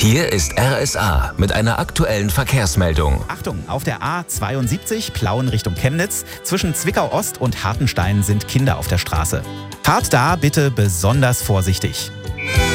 Hier ist RSA mit einer aktuellen Verkehrsmeldung. Achtung, auf der A72 Plauen Richtung Chemnitz. Zwischen Zwickau-Ost und Hartenstein sind Kinder auf der Straße. Fahrt da bitte besonders vorsichtig.